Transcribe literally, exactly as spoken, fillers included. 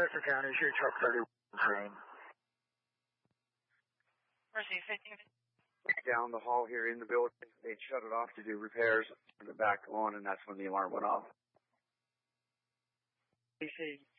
Chester County, shoot truck thirty-one train. Mercy, fifteen. Down the hall here in the building, they shut it off to do repairs, turned it back on, and that's when the alarm went off. D C.